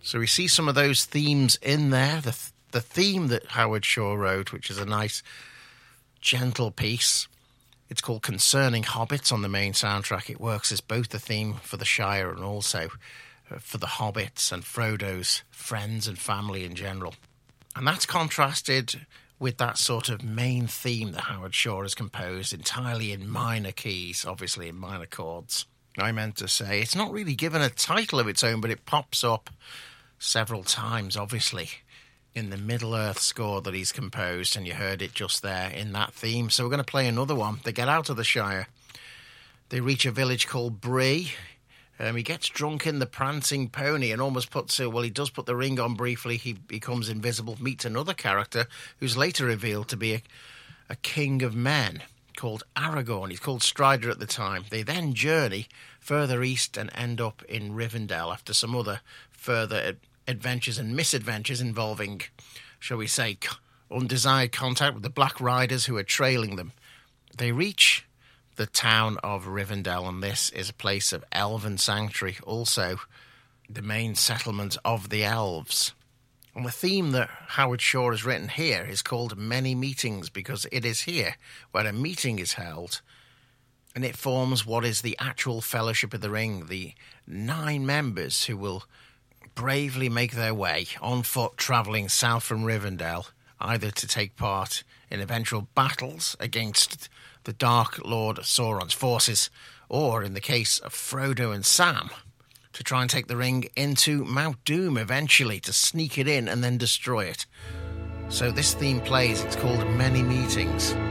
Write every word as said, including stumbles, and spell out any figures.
So we see some of those themes in there. The, th- the theme that Howard Shore wrote, which is a nice, gentle piece. It's called Concerning Hobbits on the main soundtrack. It works as both the theme for the Shire and also for the Hobbits and Frodo's friends and family in general. And that's contrasted with that sort of main theme that Howard Shore has composed entirely in minor keys, obviously in minor chords. I meant to say, it's not really given a title of its own, but it pops up several times, obviously, in the Middle-earth score that he's composed, and you heard it just there in that theme. So we're going to play another one. They get out of the Shire. They reach a village called Bree. Um, he gets drunk in the prancing pony and almost puts, uh, well, he does put the ring on briefly. He becomes invisible, meets another character who's later revealed to be a, a king of men called Aragorn. He's called Strider at the time. They then journey further east and end up in Rivendell after some other further ad- adventures and misadventures involving, shall we say, c- undesired contact with the Black Riders who are trailing them. They reach the town of Rivendell, and this is a place of elven sanctuary, also the main settlement of the elves. And the theme that Howard Shore has written here is called Many Meetings, because it is here where a meeting is held, and it forms what is the actual Fellowship of the Ring, the nine members who will bravely make their way on foot travelling south from Rivendell, either to take part in eventual battles against the Dark Lord Sauron's forces, or in the case of Frodo and Sam, to try and take the ring into Mount Doom eventually, to sneak it in and then destroy it. So this theme plays, it's called Many Meetings.